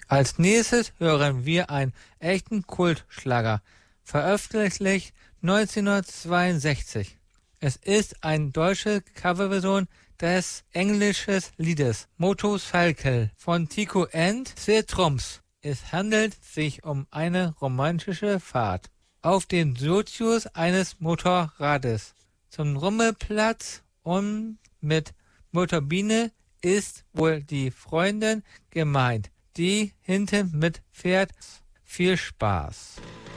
Als nächstes hören wir einen echten Kultschlager, veröffentlicht 1962. Es ist eine deutsche Coverversion des englischen Liedes Motorcycle von Tico and the Trumps. Es handelt sich um eine romantische Fahrt auf den Sozius eines Motorrades zum Rummelplatz und mit Motorbiene ist wohl die Freundin gemeint, die hinten mitfährt. Viel Spaß!